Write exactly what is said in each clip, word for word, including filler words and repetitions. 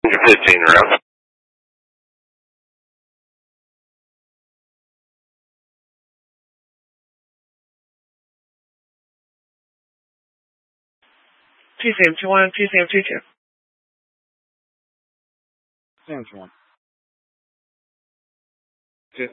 fifteen rounds. T C M two one, T C M two two. T C M two one. Two.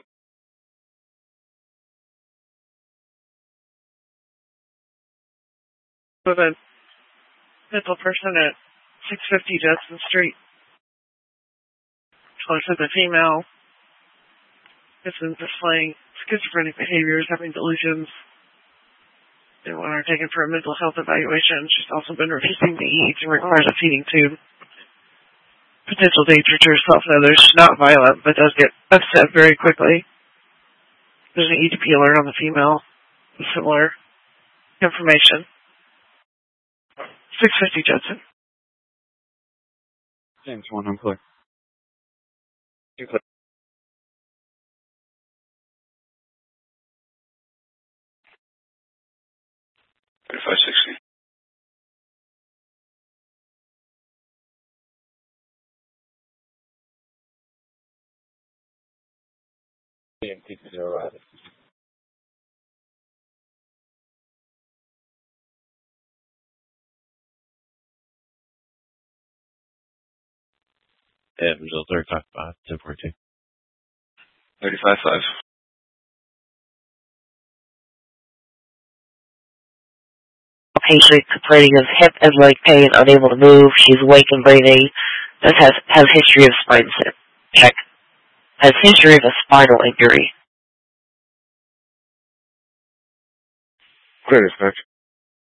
With a mental person at six fifty Judson Street. Close to the female. Has been displaying schizophrenic behaviors, having delusions. They want her taken for a mental health evaluation. She's also been refusing to eat and requires a feeding tube. Potential danger to herself and others. She's not violent, but does get upset very quickly. There's an E D P alert on the female with similar information. six fifty Judson. James one, I'm clear. You clear. thirty-five sixty. T M T zero. Evansville thirty-five five, ten forty-two. thirty-five five. Patient complaining of hip and leg pain, unable to move. She's awake and breathing. This has has history of spine check. Has history of a spinal injury. Clear dispatch.